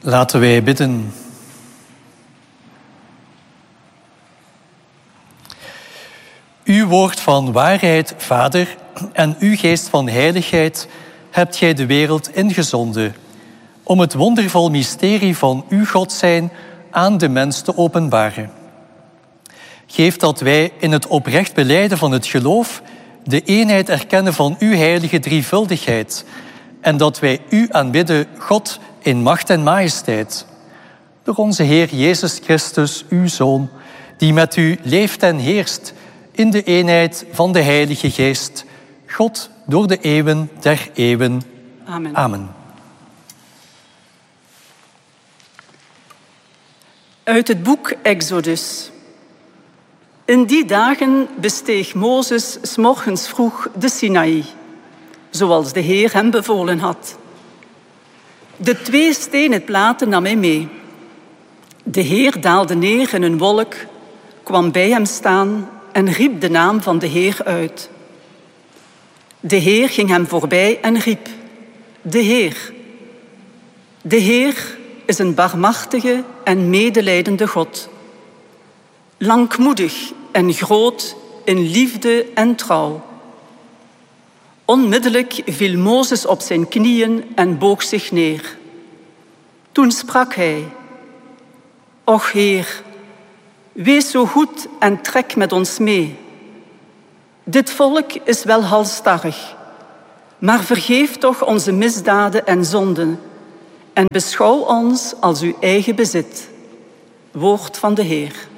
Laten wij bidden. Uw woord van waarheid, Vader, en uw geest van heiligheid hebt gij de wereld ingezonden, om het wondervol mysterie van uw God zijn aan de mens te openbaren. Geef dat wij in het oprecht belijden van het geloof de eenheid erkennen van uw heilige drievuldigheid en dat wij u aanbidden, God, in macht en majesteit. Door onze Heer Jezus Christus, uw Zoon, die met u leeft en heerst in de eenheid van de Heilige Geest, God door de eeuwen der eeuwen. Amen. Amen. Uit het boek Exodus. In die dagen besteeg Mozes 's morgens vroeg de Sinaï, zoals de Heer hem bevolen had. De 2 stenen platen nam hij mee. De Heer daalde neer in een wolk, kwam bij hem staan en riep de naam van de Heer uit. De Heer ging hem voorbij en riep: De Heer. De Heer is een barmhartige en medelijdende God. Langmoedig en groot in liefde en trouw. Onmiddellijk viel Mozes op zijn knieën en boog zich neer. Toen sprak hij: Och Heer, wees zo goed en trek met ons mee. Dit volk is wel halsstarrig, maar vergeef toch onze misdaden en zonden en beschouw ons als uw eigen bezit. Woord van de Heer.